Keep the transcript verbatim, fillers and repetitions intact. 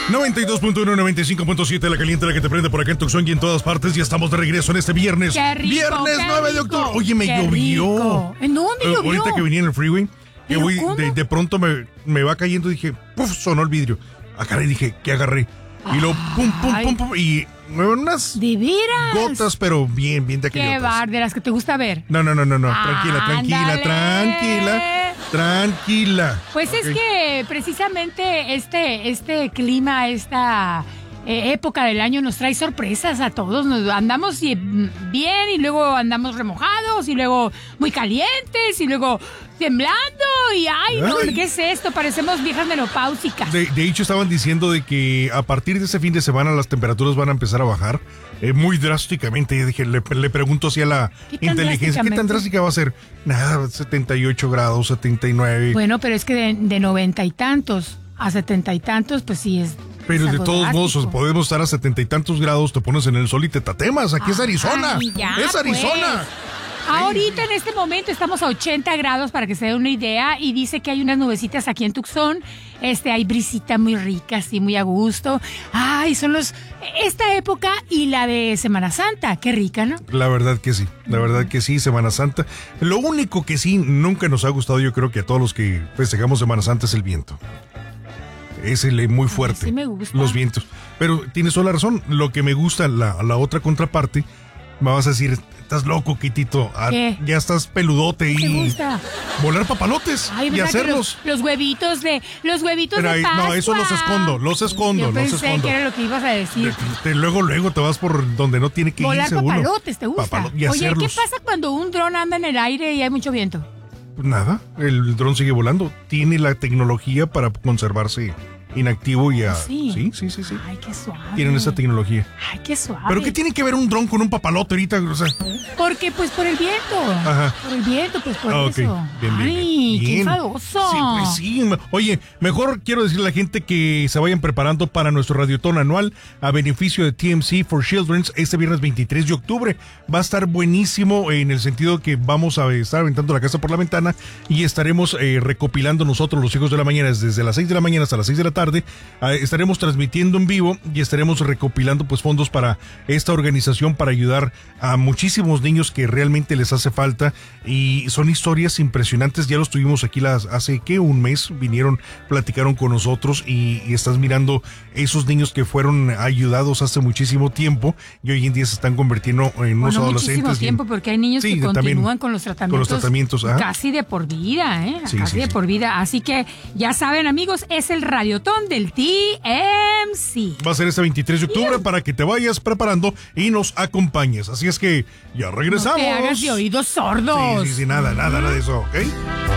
noventa y dos punto uno, noventa y cinco punto siete, la caliente, la que te prende por acá en Tucson y en todas partes. Ya estamos de regreso en este viernes. Qué rico, viernes qué nueve de rico, octubre. Oye, me qué llovió. rico. ¿En dónde Eh, llovió? Ahorita que venía en el freeway, que ¿Pero voy, cómo? de, de pronto me, me va cayendo y dije, puf, sonó el vidrio. Ah, caray, dije, ¿qué agarré? Y luego, pum, pum, Ay. pum, pum, y unas ¿De veras? gotas, pero bien, bien de Qué aquellotas. bar, de las que te gusta ver. No, no, no, no, no, tranquila, tranquila, Ándale. tranquila, tranquila. Pues es Ok. que precisamente este, este clima, esta eh, época del año nos trae sorpresas a todos. Nos andamos y- bien y luego andamos remojados y luego muy calientes y luego temblando y ay, no, Ay. ¿qué es esto? Parecemos viejas menopáusicas. De, de hecho, estaban diciendo de que a partir de ese fin de semana las temperaturas van a empezar a bajar eh, muy drásticamente. Yo dije, le, le pregunto así a la ¿Qué tan inteligencia, ¿qué tan drásticamente? drástica va a ser? Nada, setenta y ocho grados, setenta y nueve. Bueno, pero es que de, de noventa y tantos a setenta y tantos, pues sí es. Pero es de algo todos modos, drástico. podemos estar a setenta y tantos grados, te pones en el sol y te tatemas. Aquí es Ay, Arizona. ya, es Arizona. pues. Ahorita en este momento estamos a ochenta grados para que se dé una idea y dice que hay unas nubecitas aquí en Tucson. Este, hay brisita muy rica, así muy a gusto. Ay, son los esta época y la de Semana Santa, qué rica, ¿no? La verdad que sí, la verdad que sí, Semana Santa. Lo único que sí nunca nos ha gustado, yo creo que a todos los que festejamos Semana Santa, es el viento. Es el muy fuerte. sí me gusta. Los vientos. Pero tienes toda la razón. Lo que me gusta, la, la otra contraparte, me vas a decir, estás loco, Quitito. Ah, ¿Qué? ya estás peludote ¿Te y gusta? volar papalotes Ay, y ¿verdad que hacerlos. los, los huevitos de los huevitos Pero de ahí- Pascua? no, eso los escondo, los escondo, Yo los pensé escondo. que era lo que ibas a decir. Te- te- luego, luego te vas por donde no tiene que Volar irse uno. papalotes, ¿te gusta? Papalo- y Oye, ¿qué hacerlos. pasa cuando un dron anda en el aire y hay mucho viento? Pues nada, el dron sigue volando. Tiene la tecnología para conservarse inactivo y a... Sí. Sí, sí, sí, sí. Ay, qué suave. Tienen esa tecnología. Ay, qué suave. ¿Pero qué tiene que ver un dron con un papalote ahorita? O sea, Porque, pues, por el viento. Ajá. Por el viento, pues, por ah, ok. eso. Bien, bien, Ay, bien. qué Bien. enfadoso. Sí, pues sí. Oye, mejor quiero decirle a la gente que se vayan preparando para nuestro radiotón anual a beneficio de T M C for Children este viernes veintitrés de octubre. Va a estar buenísimo en el sentido que vamos a estar aventando la casa por la ventana y estaremos eh, recopilando nosotros, los hijos de la mañana, desde las seis de la mañana hasta las seis de la tarde. Eh, estaremos transmitiendo en vivo y estaremos recopilando pues fondos para esta organización para ayudar a muchísimos niños que realmente les hace falta y son historias impresionantes. Ya los tuvimos aquí las, hace que un mes vinieron, platicaron con nosotros y, y estás mirando esos niños que fueron ayudados hace muchísimo tiempo y hoy en día se están convirtiendo en unos Bueno, adolescentes. muchísimo y- tiempo, porque hay niños Sí, que también continúan con los tratamientos. con los tratamientos, ajá. Casi de por vida, ¿eh? Sí, casi sí, de sí. por vida. Así que, ya saben, amigos, es el radiotón del T M C. Va a ser este veintitrés de octubre para que te vayas preparando y nos acompañes. Así es que ya regresamos. No te hagas de oídos sordos. Sí, sí, sí, nada, nada, nada de eso, ¿ok?